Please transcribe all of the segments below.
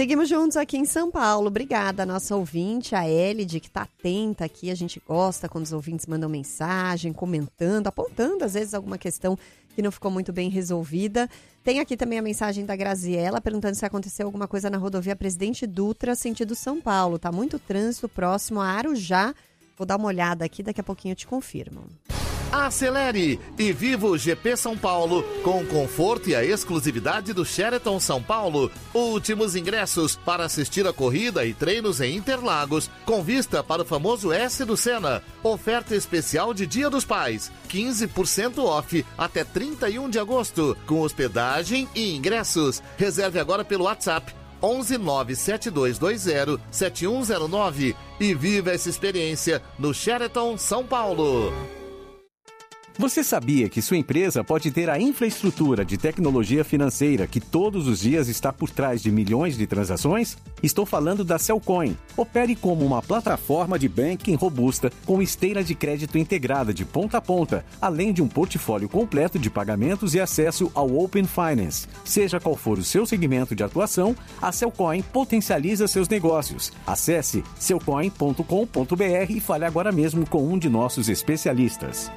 Seguimos juntos aqui em São Paulo. Obrigada, nossa ouvinte, a Elide, que está atenta aqui. A gente gosta quando os ouvintes mandam mensagem, comentando, apontando, às vezes, alguma questão que não ficou muito bem resolvida. Tem aqui também a mensagem da Graziela, perguntando se aconteceu alguma coisa na rodovia Presidente Dutra, sentido São Paulo. Tá muito trânsito próximo a Arujá. Vou dar uma olhada aqui, daqui a pouquinho eu te confirmo. Acelere e viva o GP São Paulo com o conforto e a exclusividade do Sheraton São Paulo. Últimos ingressos para assistir a corrida e treinos em Interlagos, com vista para o famoso S do Senna. Oferta especial de Dia dos Pais, 15% off até 31 de agosto, com hospedagem e ingressos. Reserve agora pelo WhatsApp 11 97220 7109 e viva essa experiência no Sheraton São Paulo. Você sabia que sua empresa pode ter a infraestrutura de tecnologia financeira que todos os dias está por trás de milhões de transações? Estou falando da Cellcoin. Opere como uma plataforma de banking robusta com esteira de crédito integrada de ponta a ponta, além de um portfólio completo de pagamentos e acesso ao Open Finance. Seja qual for o seu segmento de atuação, a Cellcoin potencializa seus negócios. Acesse cellcoin.com.br e fale agora mesmo com um de nossos especialistas.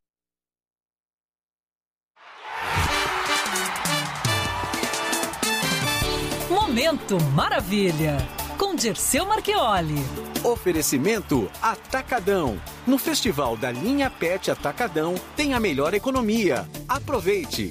Momento Maravilha, com Dirceu Marchioli. Oferecimento Atacadão. No Festival da Linha Pet Atacadão tem a melhor economia. Aproveite!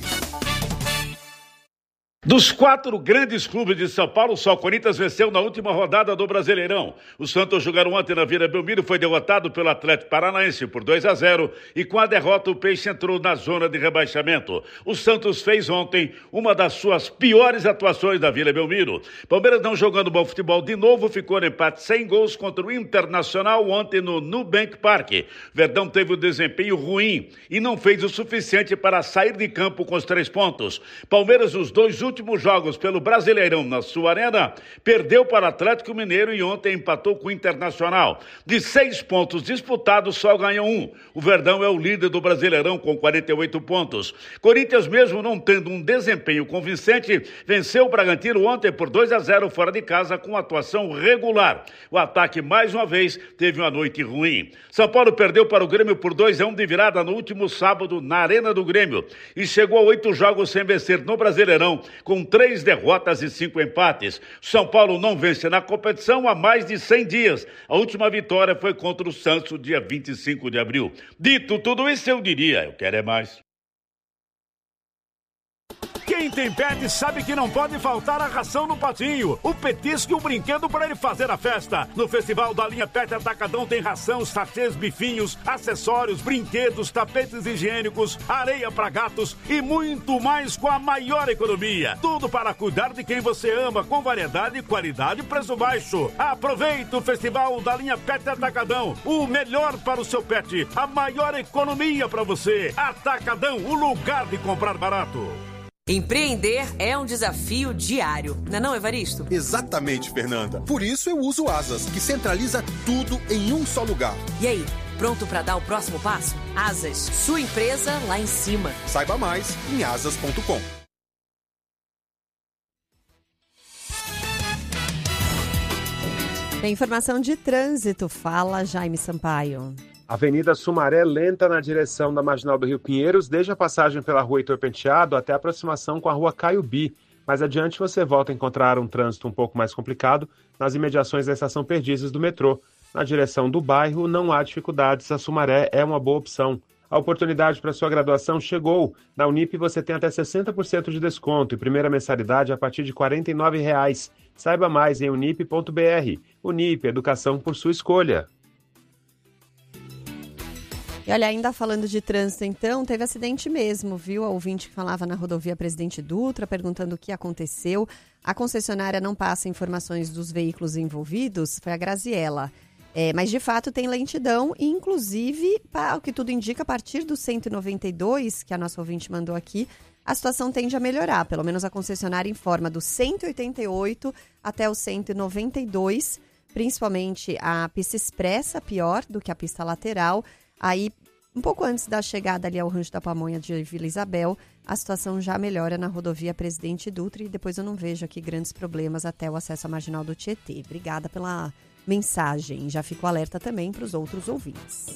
Dos 4 grandes clubes de São Paulo, só o Corinthians venceu na última rodada do Brasileirão. O Santos jogaram ontem na Vila Belmiro e foi derrotado pelo Atlético Paranaense por 2-0 e com a derrota o Peixe entrou na zona de rebaixamento. O Santos fez ontem uma das suas piores atuações da Vila Belmiro. Palmeiras não jogando bom futebol de novo, ficou no empate sem gols contra o Internacional ontem no Nubank Park. Verdão teve um desempenho ruim e não fez o suficiente para sair de campo com os 3 pontos. Palmeiras, os 2 últimos jogos pelo Brasileirão na sua arena, perdeu para o Atlético Mineiro e ontem empatou com o Internacional. De 6 pontos disputados, só ganhou 1. O Verdão é o líder do Brasileirão com 48 pontos. Corinthians, mesmo não tendo um desempenho convincente, venceu o Bragantino ontem por 2-0 fora de casa com atuação regular. O ataque, mais uma vez, teve uma noite ruim. São Paulo perdeu para o Grêmio por 2-1 de virada no último sábado na Arena do Grêmio e chegou a 8 jogos sem vencer no Brasileirão, com 3 derrotas e 5 empates. São Paulo não vence na competição há mais de 100 dias. A última vitória foi contra o Santos, dia 25 de abril. Dito tudo isso, eu diria, eu quero é mais. Quem tem pet sabe que não pode faltar a ração no patinho, o petisco e o brinquedo para ele fazer a festa. No Festival da Linha Pet Atacadão tem ração, sachês, bifinhos, acessórios, brinquedos, tapetes higiênicos, areia para gatos e muito mais com a maior economia. Tudo para cuidar de quem você ama, com variedade, qualidade e preço baixo. Aproveite o Festival da Linha Pet Atacadão, o melhor para o seu pet, a maior economia para você. Atacadão, o lugar de comprar barato. Empreender é um desafio diário, não é, Evaristo? Exatamente, Fernanda. Por isso eu uso Asas, que centraliza tudo em um só lugar. E aí, pronto para dar o próximo passo? Asas, sua empresa lá em cima. Saiba mais em asas.com. Tem informação de trânsito, fala Jaime Sampaio. Avenida Sumaré lenta na direção da Marginal do Rio Pinheiros, desde a passagem pela Rua Heitor Penteado até a aproximação com a Rua Caio Bi. Mais adiante você volta a encontrar um trânsito um pouco mais complicado nas imediações da Estação Perdizes do metrô. Na direção do bairro não há dificuldades, a Sumaré é uma boa opção. A oportunidade para sua graduação chegou. Na Unip você tem até 60% de desconto e primeira mensalidade a partir de R$ 49,00. Saiba mais em unip.br. Unip, educação por sua escolha. E olha, ainda falando de trânsito, então, teve acidente mesmo, viu? A ouvinte que falava na rodovia Presidente Dutra, perguntando o que aconteceu. A concessionária não passa informações dos veículos envolvidos, foi a Graziela. Mas, de fato, tem lentidão, e, inclusive, o que tudo indica, a partir do 192, que a nossa ouvinte mandou aqui, a situação tende a melhorar. Pelo menos a concessionária informa do 188 até o 192, principalmente a pista expressa, pior do que a pista lateral. Aí Um pouco antes da chegada ali ao Rancho da Pamonha de Vila Isabel, a situação já melhora na rodovia Presidente Dutra e depois eu não vejo aqui grandes problemas até o acesso à Marginal do Tietê. Obrigada pela mensagem. Já fico alerta também para os outros ouvintes.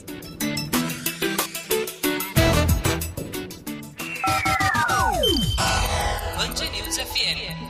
Band News FM.